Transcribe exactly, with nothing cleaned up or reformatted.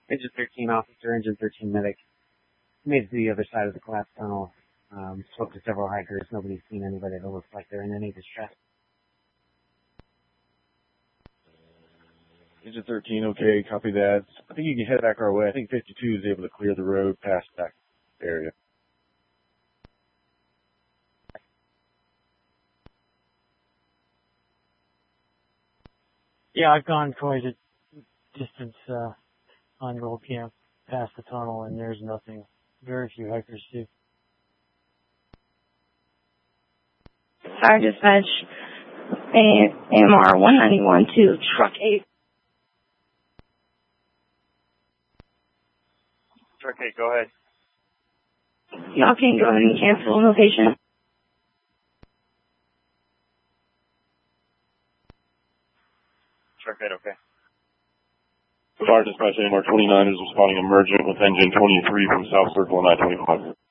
Engine thirteen officer, Engine thirteen medic. Made it to the other side of the collapse tunnel. Um, spoke to several hikers. Nobody's seen anybody that looks like they're in any distress. Engine thirteen, okay, copy that. I think you can head back our way. I think fifty-two is able to clear the road past that area. Yeah, I've gone quite a distance uh, on roll camp past the tunnel, and there's nothing. Very few hikers do. Fire dispatch, A M R one ninety-one to truck eight. Truck eight, go ahead. Y'all can go ahead and cancel location. Truck eight, okay. Fire dispatch A M R twenty-nine is responding emergent with engine twenty-three from South Circle and I twenty-five.